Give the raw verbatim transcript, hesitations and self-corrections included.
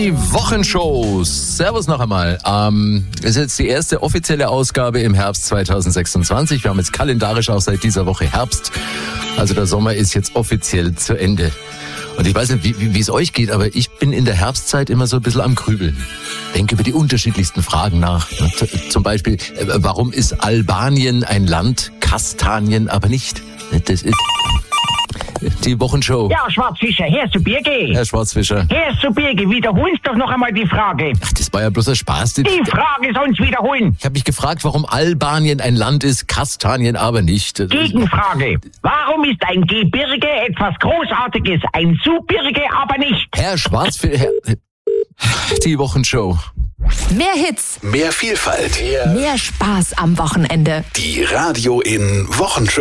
Die Wochenshow. Servus noch einmal. Ähm, es ist jetzt die erste offizielle Ausgabe im Herbst zweitausendsechsundzwanzig. Wir haben jetzt kalendarisch auch seit dieser Woche Herbst. Also der Sommer ist jetzt offiziell zu Ende. Und ich weiß nicht, wie, wie es euch geht, aber ich bin in der Herbstzeit immer so ein bisschen am Grübeln. Denke über die unterschiedlichsten Fragen nach. Zum Beispiel, warum ist Albanien ein Land, Kastanien aber nicht? Das ist die Wochenshow. Ja, Schwarzfischer, hörst du Birge? Herr Schwarzfischer. Hörst du Birge, wiederholst doch noch einmal die Frage. Ach, das war ja bloß ein Spaß. Die Frage sonst wiederholen. Ich habe mich gefragt, warum Albanien ein Land ist, Kastanien aber nicht. Gegenfrage. Warum ist ein Gebirge etwas Großartiges, ein Subirge aber nicht? Herr Schwarzfischer. Herr, die Wochenshow. Mehr Hits, Mehr Vielfalt. mehr Spaß am Wochenende. Die Radio in Wochenshow.